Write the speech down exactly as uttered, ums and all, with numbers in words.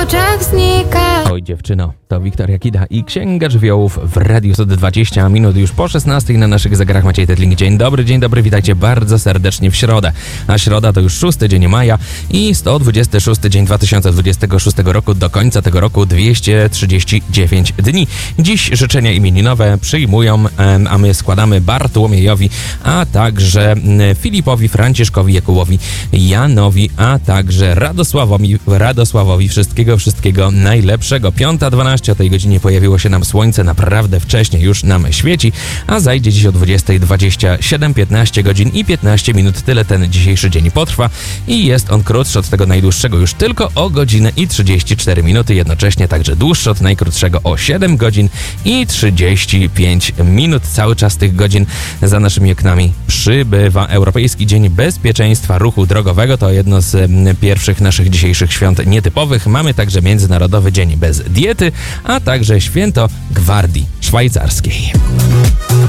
oczach znika. Oj dziewczyno, to Wiktoria Kida i Księga Żywiołów w Radiu Sod. Dwadzieścia minut już po szesnastej na naszych zegarach. Maciej Tetling. Dzień dobry, dzień dobry, witajcie bardzo serdecznie w środę. A środa to już szósty dzień maja i sto dwudziesty szósty dzień dwa tysiące dwudziestego szóstego roku. Do końca tego roku dwieście trzydzieści dziewięć dni. Dziś życzenia imieninowe przyjmują, a my składamy Bartłomiejowi, a także Filipowi, Franciszkowi, Jakubowi, Janowi, a także Radosławowi, Radosławowi wszystkiego, wszystkiego najlepszego. Piąta dwanaście, o tej godzinie pojawiło się nam słońce, naprawdę wcześnie już nam świeci, a zajdzie dziś o dwudziestej dwadzieścia siedem, piętnaście godzin i piętnaście minut. Tyle ten dzisiejszy dzień potrwa i jest on krótszy od tego najdłuższego już tylko o godzinę i trzydzieści cztery minuty, jednocześnie także dłuższy od najkrótszego o siedem godzin i trzydzieści pięć minut. Cały czas tych godzin za naszymi oknami przybywa. Europejski Dzień Bezpieczeństwa Ruchu Drogowego to jedno z pierwszych naszych dzisiejszych świąt nietypowych. Mamy także Międzynarodowy Dzień Bez Diety, a także Święto Gwardii Szwajcarskiej.